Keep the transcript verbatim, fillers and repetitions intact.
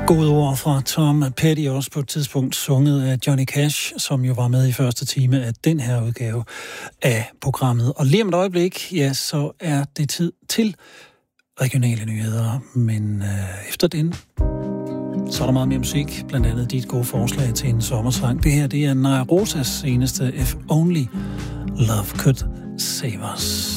Gode ord fra Tom Petty, også på et tidspunkt sunget af Johnny Cash, som jo var med i første time af den her udgave af programmet. Og lige om et øjeblik, ja, så er det tid til regionale nyheder, men øh, efter den, så er der meget mere musik, blandt andet dit gode forslag til en sommersang. Det her, det er Naya Rosas seneste If Only Love Could Save Us.